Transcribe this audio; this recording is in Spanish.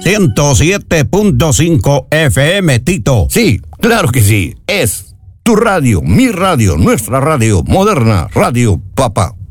107.5 FM, Tito. Sí, claro que sí. Es tu radio, mi radio, nuestra radio moderna, Radio Papa.